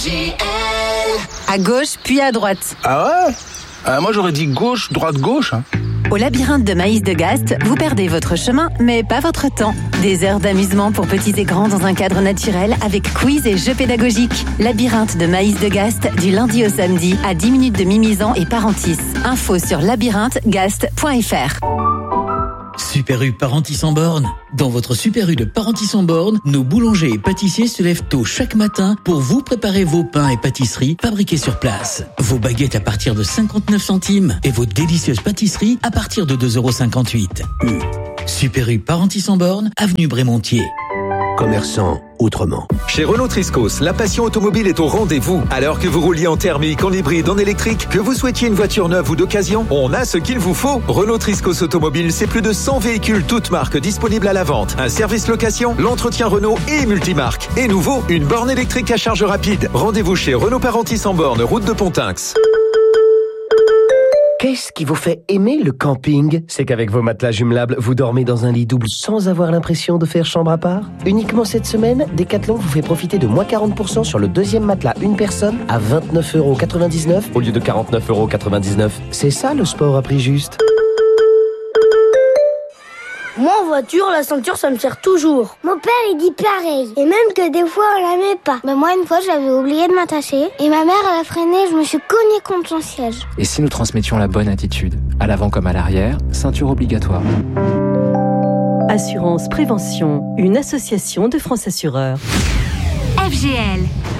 À gauche, puis à droite. Ah ouais? Moi j'aurais dit gauche, droite, gauche. Au labyrinthe de Maïs de Gast, vous perdez votre chemin, mais pas votre temps. Des heures d'amusement pour petits et grands dans un cadre naturel avec quiz et jeux pédagogiques. Labyrinthe de Maïs de Gast, du lundi au samedi, à 10 minutes de Mimizan et Parentis. Info sur labyrinthegast.fr. Super U Parentis sans borne. Dans votre Super U de Parentis sans borne, nos boulangers et pâtissiers se lèvent tôt chaque matin pour vous préparer vos pains et pâtisseries fabriqués sur place. Vos baguettes à partir de 59 centimes et vos délicieuses pâtisseries à partir de 2,58 €. Super U Parentis sans borne, avenue Brémontier. Commerçant autrement. Chez Renault Triscos, la passion automobile est au rendez-vous. Alors que vous rouliez en thermique, en hybride, en électrique, que vous souhaitiez une voiture neuve ou d'occasion, on a ce qu'il vous faut. Renault Triscos Automobile, c'est plus de 100 véhicules toutes marques disponibles à la vente. Un service location, l'entretien Renault et multimarque. Et nouveau, une borne électrique à charge rapide. Rendez-vous chez Renault Parentis en borne, route de Pontinx. Qu'est-ce qui vous fait aimer le camping? C'est qu'avec vos matelas jumelables, vous dormez dans un lit double sans avoir l'impression de faire chambre à part. Uniquement cette semaine, Decathlon vous fait profiter de moins 40% sur le deuxième matelas une personne à 29,99 € au lieu de 49,99 €. C'est ça le sport à prix juste. Moi, en voiture, la ceinture, ça me sert toujours. Mon père, il dit pareil. Et même que des fois, on la met pas. Moi, une fois, j'avais oublié de m'attacher. Et ma mère, elle a freiné, je me suis cognée contre son siège. Et si nous transmettions la bonne attitude? À l'avant comme à l'arrière, ceinture obligatoire. Assurance Prévention, une association de France Assureurs. FGL,